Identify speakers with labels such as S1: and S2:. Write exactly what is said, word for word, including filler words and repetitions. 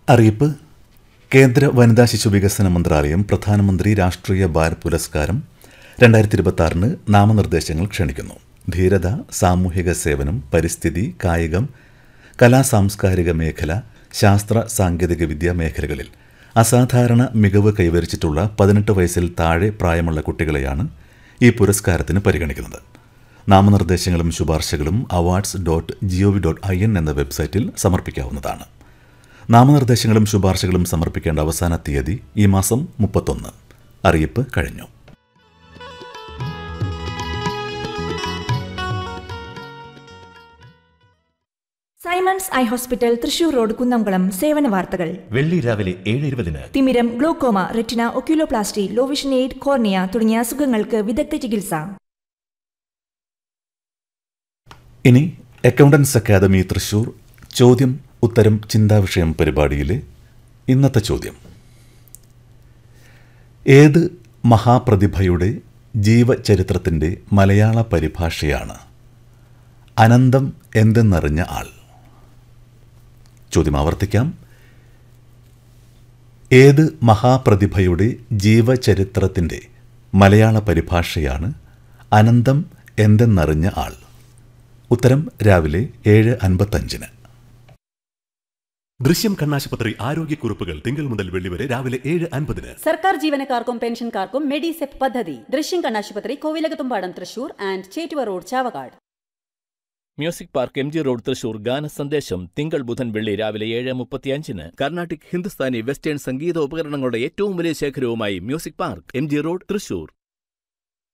S1: അറിയിപ്പ്. കേന്ദ്ര വനിതാ ശിശു വികസന മന്ത്രാലയം പ്രധാനമന്ത്രി രാഷ്ട്രീയ ബാൽ പുരസ്കാരം രണ്ടായിരത്തി ഇരുപത്തി ആറിന് നാമനിർദ്ദേശങ്ങൾ ക്ഷണിക്കുന്നു. ധീരത, സാമൂഹിക സേവനം, പരിസ്ഥിതി, കായികം, കലാ സാംസ്കാരിക മേഖല, ശാസ്ത്ര സാങ്കേതിക വിദ്യാ മേഖലകളിൽ അസാധാരണ മികവ് കൈവരിച്ചിട്ടുള്ള പതിനെട്ട് വയസ്സിൽ താഴെ പ്രായമുള്ള കുട്ടികളെയാണ് ഈ പുരസ്കാരത്തിന് പരിഗണിക്കുന്നത്. നാമനിർദ്ദേശങ്ങളും ശുപാർശകളും awards dot G O V dot I N എന്ന വെബ്സൈറ്റിൽ സമർപ്പിക്കാവുന്നതാണ്. നാമനിർദ്ദേശങ്ങളും ശുപാർശകളും സമർപ്പിക്കേണ്ട അവസാന തീയതി ഈ മാസം മുപ്പത്തൊന്ന്. അറിയിപ്പ് കഴിഞ്ഞു.
S2: Symons eye hospital, Thrissur road, Kunnamkulam. സേവന വാർത്തകൾ.
S3: വെള്ളി രാവിലെ ഏഴ് ഇരുപതിന്
S2: തിമിരം, glaucoma, retina, oculoplasty, low vision aid, cornea തുടങ്ങിയ അസുഖങ്ങൾക്ക് വിദഗ്ധ ചികിത്സ.
S1: ഇനി അക്കൗണ്ടൻസ് അക്കാദമി തൃശൂർ ചോദ്യം ഉത്തരം ചിന്താവിഷയം പരിപാടിയിലെ ഇന്നത്തെ ചോദ്യം: ഏത് മഹാപ്രതിഭയുടെ ജീവചരിത്രത്തിൻ്റെ മലയാള പരിഭാഷയാണ് അനന്തം എന്തെന്നറിഞ്ഞ ആൾ? ചോദ്യം ആവർത്തിക്കാം. ഏത് മഹാപ്രതിഭയുടെ ജീവചരിത്രത്തിൻ്റെ മലയാള പരിഭാഷയാണ് അനന്തം എന്തെന്നറിഞ്ഞ ആൾ? ഉത്തരം രാവിലെ ഏഴ് അൻപത്തഞ്ചിന്.
S4: ദൃശ്യം കണ്ണാശുപത്രി ആരോഗ്യക്കുറിപ്പുകൾ തിങ്കൾ മുതൽ വെള്ളി വരെ രാവിലെ ഏഴ് അൻപതിന്.
S5: സർക്കാർ ജീവനക്കാർക്കും പെൻഷൻകാർക്കും മെഡിസെപ് പദ്ധതി. ദൃശ്യം കണ്ണാശുപത്രി, Kovilakathumpadam, Thrissur and Chettuva road, Chavakkad.
S6: Music park, M G road, Thrissur. ഗാന സന്ദേശം തിങ്കൾ, ബുധൻ, വെള്ളി രാവിലെ ഏഴ് മുപ്പത്തിയഞ്ചിന്. കർണാട്ടിക്, ഹിന്ദുസ്ഥാനി, വെസ്റ്റേൺ സംഗീത ഉപകരണങ്ങളുടെ ഏറ്റവും വലിയ ശേഖരവുമായി music park, M G road, Thrissur.